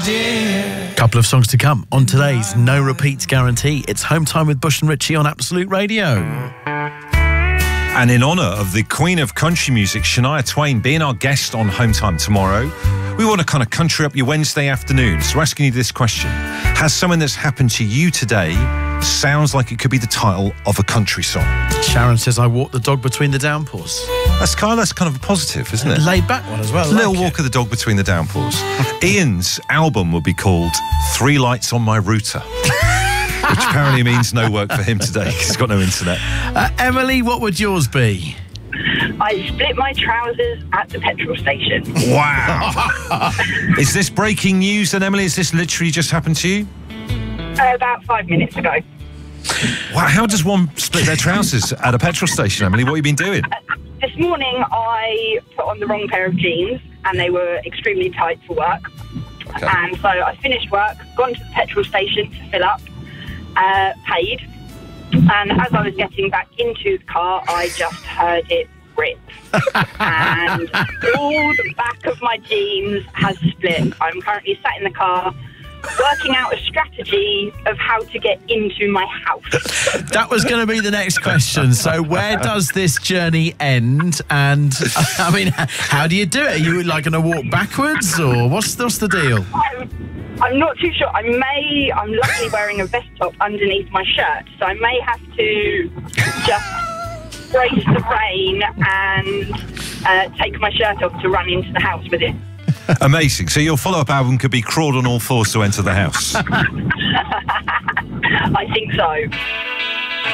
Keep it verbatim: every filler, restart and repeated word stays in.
dear. Couple of songs to come on today's No Repeats Guarantee. It's Home Time with Bush and Richie on Absolute Radio. And in honour of the Queen of Country Music, Shania Twain, being our guest on Home Time tomorrow, we want to kind of country up your Wednesday afternoon. So we're asking you this question. Has something that's happened to you today sounds like it could be the title of a country song? Sharon says, I walked the dog between the downpours. That's kind of, that's kind of a positive, isn't it? Laid back one as well. A little like walk it. of the dog between the downpours. Ian's album will be called Three Lights on My Router, which apparently means no work for him today because he's got no internet. Uh, Emily, what would yours be? I split my trousers at the petrol station. Wow. Is this breaking news then, Emily? Has this literally just happened to you? Uh, about five minutes ago. Wow, how does one split their trousers at a petrol station, Emily? What have you been doing? This morning I put on the wrong pair of jeans and they were extremely tight for work. Okay. And so I finished work, gone to the petrol station to fill up, uh, paid. And as I was getting back into the car, I just heard it rip. And all the back of my jeans has split. I'm currently sat in the car working out a strategy of how to get into my house. That was going to be the next question. So where does this journey end? And, I mean, how do you do it? Are you, like, going to walk backwards, or what's, what's the deal? I'm, I'm not too sure. I may... I'm luckily wearing a vest top underneath my shirt, so I may have to just brace the rain and uh, take my shirt off to run into the house with it. Amazing. So your follow-up album could be Crawled on All Fours to Enter the House. I think so.